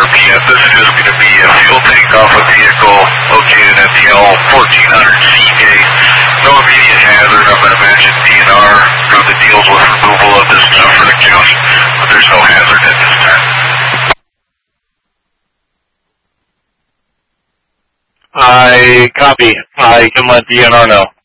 RPM. This is just going to be a fuel tank off a vehicle located at the L1400C gate. No immediate hazard. I'm going to imagine DNR probably deals with removal of this stuff for the county, but there's no hazard at this time. I copy. I can let DNR know.